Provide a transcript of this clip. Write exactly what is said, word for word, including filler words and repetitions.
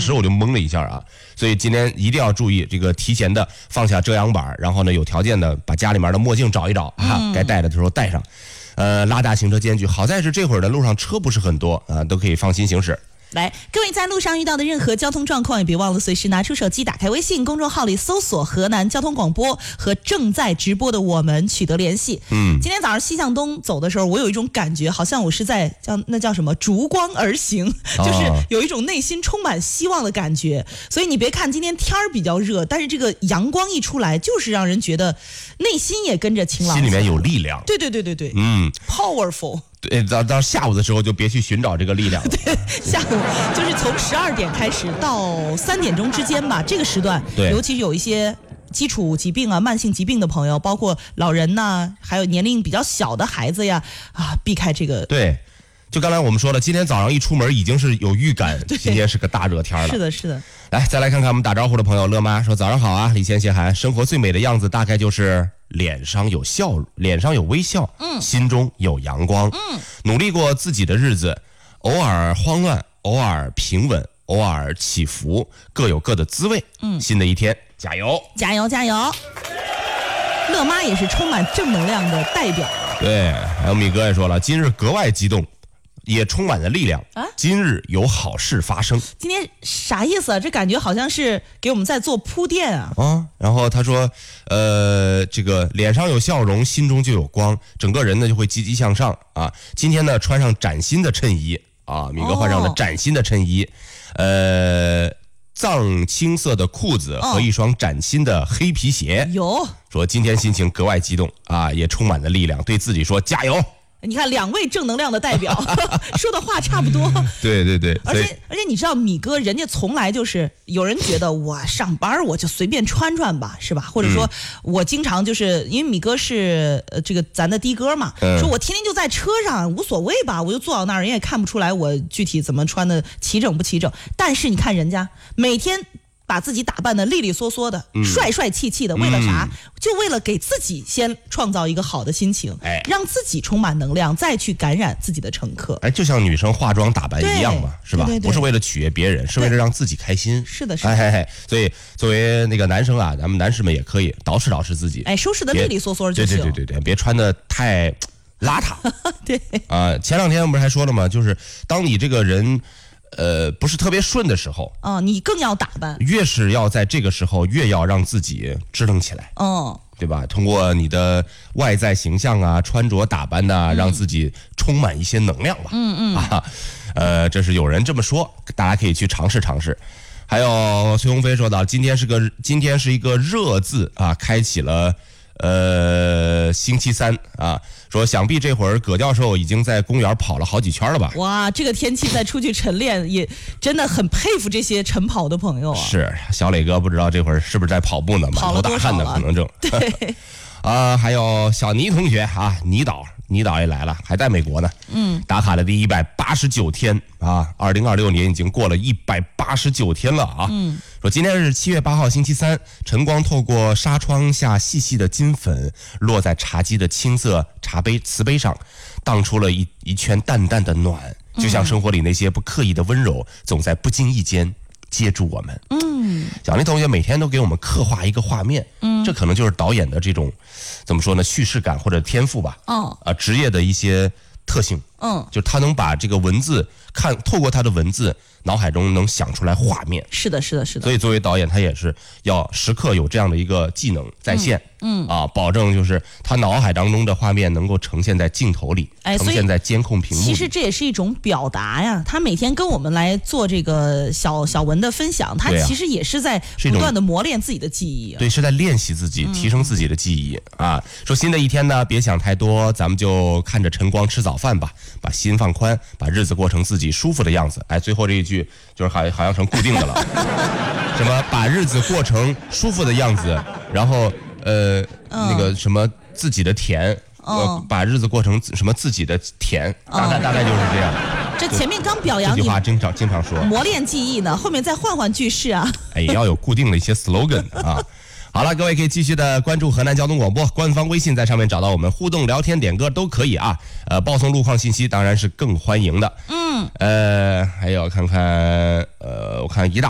时我就懵了一下啊。所以今天一定要注意这个提前的放下遮阳板，然后呢有条件的把家里面的墨镜找一找啊，嗯、该戴的时候戴上。呃，拉大行车间距，好在是这会儿的路上车不是很多啊，都可以放心行驶。 来，各位在路上遇到的任何交通状况，也别忘了随时拿出手机，打开微信公众号里搜索河南交通广播和正在直播的我们取得联系。嗯，今天早上西向东走的时候，我有一种感觉，好像我是在叫那叫什么烛光而行，哦、就是有一种内心充满希望的感觉。所以你别看今天天儿比较热，但是这个阳光一出来，就是让人觉得内心也跟着晴朗， 心里面有力量。 对对对对对， 嗯 ，powerful。 对，到到下午的时候就别去寻找这个力量了。 对，下午就是从十二点开始到三点钟之间吧，这个时段，尤其是有一些基础疾病啊、慢性疾病的朋友，包括老人呐、啊，还有年龄比较小的孩子呀，啊，避开这个。 对，就刚才我们说了，今天早上一出门已经是有预感，今天是个大热天了。 是的，是的。 来，再来看看我们打招呼的朋友，乐妈说早上好啊，李先谢涵，生活最美的样子大概就是脸上有笑，脸上有微笑，嗯，心中有阳光，嗯，努力过自己的日子，偶尔慌乱，偶尔平稳，偶尔起伏，各有各的滋味。嗯，新的一天，加油， 加油，加油！乐妈也是充满正能量的代表。 对，还有米哥也说了，今日格外激动。也充满了力量啊！今日有好事发生。 今天啥意思啊？这感觉好像是给我们在做铺垫啊！ 啊，然后他说，呃，这个脸上有笑容，心中就有光，整个人呢就会积极向上啊。今天呢穿上崭新的衬衣啊，米哥换上了崭新的衬衣，哦、呃，藏青色的裤子和一双崭新的黑皮鞋。有、哦、说今天心情格外激动啊，也充满了力量，对自己说加油。 你看，两位正能量的代表说的话差不多。 对对对， 而且而且你知道，米哥人家从来就是有人觉得我上班我就随便穿穿吧，是吧？或者说我经常就是因为米哥是呃这个咱的的哥嘛，嗯、说我天天就在车上无所谓吧，我就坐到那儿，人也看不出来我具体怎么穿的齐整不齐整。但是你看人家每天把自己打扮的利利索索的、嗯、帅帅气气的，为了啥？嗯、就为了给自己先创造一个好的心情，哎，让自己充满能量，再去感染自己的乘客。 哎，就像女生化妆打扮一样嘛，是吧？对对对，不是为了取悦别人，是为了让自己开心。 是的，是的。 哎哎哎，所以作为那个男生啊，咱们男士们也可以捯饬捯饬自己， 哎，收拾的利利索索就行。 对对对对对，别穿的太邋遢。 对啊、呃，前两天我们不是还说了吗？就是当你这个人。呃，不是特别顺的时候， 哦，你更要打扮， 越是要在这个时候，越要让自己支棱起来， 哦， 对吧？通过你的外在形象啊、穿着打扮呐、啊，嗯、让自己充满一些能量吧。 嗯嗯啊，呃，这是有人这么说，大家可以去尝试尝试。还有崔鸿飞说到，今天是个今天是一个热字啊，开启了呃星期三啊。说想必这会儿葛教授已经在公园跑了好几圈了吧？ 哇，这个天气再出去晨练，也真的很佩服这些晨跑的朋友啊。 是，小磊哥不知道这会儿是不是在跑步呢？满头大汗的可能正。 对。 啊、呃，还有小倪同学啊，倪导，倪导也来了，还在美国呢。嗯，打卡的第一百八十九天啊，二零二六年已经过了一百八十九天了啊。嗯，说今天是七月八号星期三，晨光透过纱窗下细细的金粉落在茶几的青色茶杯瓷杯上，荡出了一一圈淡淡的暖，就像生活里那些不刻意的温柔，总在不经意间接住我们。嗯，小丽同学每天都给我们刻画一个画面，嗯，这可能就是导演的这种怎么说呢，叙事感或者天赋吧。哦，啊，职业的一些特性。嗯，就他能把这个文字看，透过他的文字，脑海中能想出来画面。 是的，是的，是的。 所以作为导演，他也是要时刻有这样的一个技能在线。嗯，嗯啊，保证就是他脑海当中的画面能够呈现在镜头里，哎，呈现在监控屏幕里。 其实这也是一种表达呀。他每天跟我们来做这个小小文的分享，他其实也是在不断的磨练自己的记忆、啊。 对，是在练习自己，提升自己的记忆、嗯、啊。说新的一天呢，别想太多，咱们就看着晨光吃早饭吧。把心放宽，把日子过成自己舒服的样子。哎，最后这一句就是好好像成固定的了。什么把日子过成舒服的样子，然后呃、嗯、那个什么自己的甜，呃、嗯、把日子过成什么自己的甜，大概、嗯、大概就是这样。 这前面刚表扬你， 这句话经常经常说磨练记忆呢，后面再换换句式啊。 哎，也要有固定的一些 slogan 啊。好了，各位可以继续的关注河南交通广播官方微信，在上面找到我们互动、聊天、点歌都可以啊。呃，报送路况信息当然是更欢迎的。嗯，呃，还有看看，呃，我看一大。